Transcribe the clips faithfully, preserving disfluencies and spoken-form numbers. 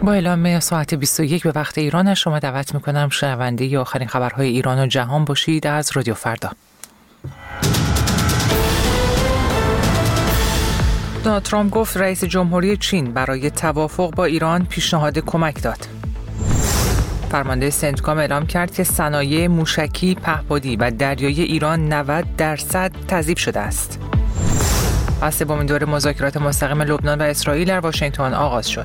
با اعلام ساعت بیست و یک به وقت ایران شما دعوت میکنم شنونده ی آخرین خبرهای ایران و جهان باشید از رادیو فردا. دونالد ترامپ گفت رئیس جمهوری چین برای توافق با ایران پیشنهاد کمک داد. فرمانده سنتکام اعلام کرد که صنایع موشکی، پهپادی و دریایی ایران نود درصد تضعیف شده است. از سومین دور مذاکرات مستقیم لبنان و اسرائیل در واشنگتن آغاز شد.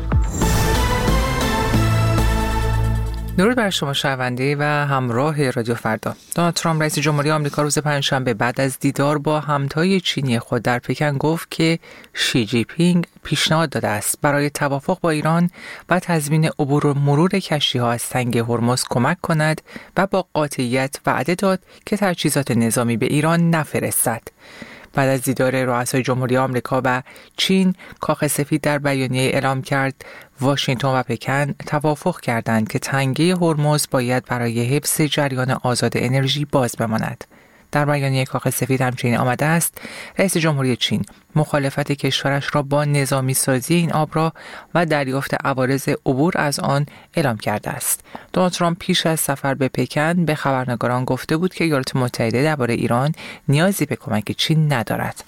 درود بر شما شنونده و همراه رادیو فردا. دونالد ترامپ رئیس جمهوری آمریکا روز پنجشنبه بعد از دیدار با همتای چینی خود در پکن گفت که شی جی پینگ پیشنهاد داده است برای توافق با ایران و تضمین عبور و مرور کشتی‌ها از تنگه هرمز کمک کند و با قاطعیت وعده داد که تجهیزات نظامی به ایران نفرستد. بعد از دیدار رؤسای جمهوری آمریکا و چین، کاخ سفید در بیانیه اعلام کرد واشنگتن و پکن توافق کردند که تنگه هرمز باید برای حفظ جریان آزاد انرژی باز بماند. در بیانیه کاخ سفید همچنین آمده است رئیس جمهوری چین مخالفت کشورش را با نظامی سازی این آب را و دریافت عوارض عبور از آن اعلام کرده است. دونالد ترامپ پیش از سفر به پکن به خبرنگاران گفته بود که ایالات متحده درباره ایران نیازی به کمک چین ندارد.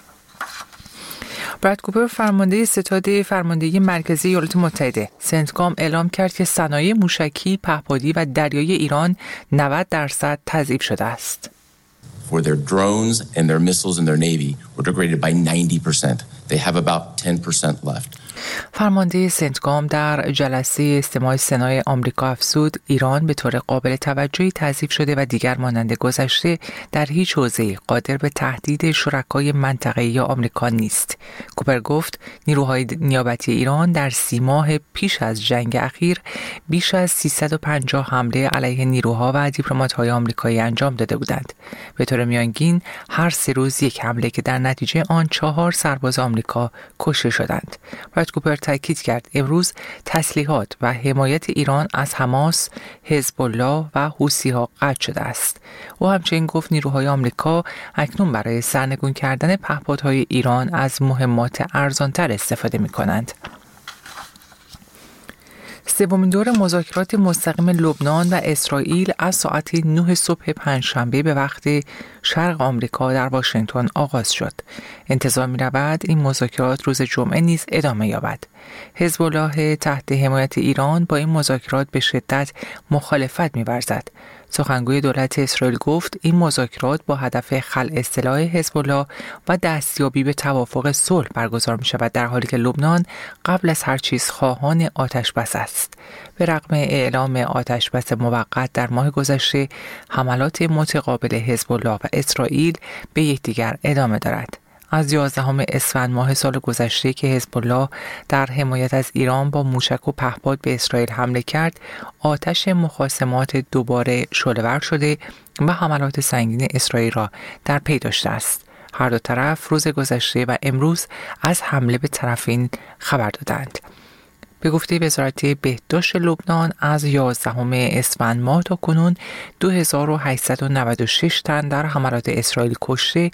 براد کوپر فرمانده ستاد فرماندهی مرکزی ایالات متحده سنتکام اعلام کرد که صنایع موشکی، پهپادی و دریایی ایران نود درصد تضعیف شده است. For their drones and their missiles and their navy were degraded by ninety percent. They have about ten percent left. فرمانده سنتکام در جلسه استماع سنای آمریکا افزود ایران به طور قابل توجهی تضعیف شده و دیگر مانند گذشته در هیچ حوزه‌ای قادر به تهدید شرکای منطقه‌ای یا آمریکا نیست. کوپر گفت نیروهای نیابتی ایران در سی ماه پیش از جنگ اخیر بیش از سیصد و پنجاه حمله علیه نیروها و دیپلمات‌های آمریکایی انجام داده بودند. به طور میانگین هر سه روز یک حمله که در نتیجه آن چهار سرباز آمریکا کشته شدند. براد کوپر تاکید کرد امروز تسلیحات و حمایت ایران از حماس، حزب الله و حوثی‌ها قطع شده است. او همچنین گفت نیروهای آمریکا اکنون برای سرنگون کردن پهپادهای ایران از مهمات ارزانتر استفاده می‌کنند. سومین دور مذاکرات مستقیم لبنان و اسرائیل از ساعت نه صبح پنجشنبه به وقت شرق آمریکا در واشنگتن آغاز شد. انتظار می‌رود این مذاکرات روز جمعه نیز ادامه یابد. حزب الله تحت حمایت ایران با این مذاکرات به شدت مخالفت می‌ورزد. سخنگوی دولت اسرائیل گفت این مذاکرات با هدف خلع سلاح حزب الله و دستیابی به توافق صلح برگزار می‌شود در حالی که لبنان قبل از هر چیز خواهان آتش‌بس است. به رغم اعلام آتش‌بس موقت در ماه گذشته، حملات متقابل حزب الله و اسرائیل به یکدیگر ادامه دارد. از یازدهم اسفند ماه سال گذشته که حزب الله در حمایت از ایران با موشک و پهپاد به اسرائیل حمله کرد، آتش مخاصمات دوباره شعله‌ور شده و حملات سنگین اسرائیل را در پی داشته است. هر دو طرف روز گذشته و امروز از حمله به طرفین خبر دادند. به گفته وزارت بهداشت لبنان از یازدهم اسفند ماه تا کنون دو هزار و هشتصد و نود و شش تن در حملات اسرائیل کشته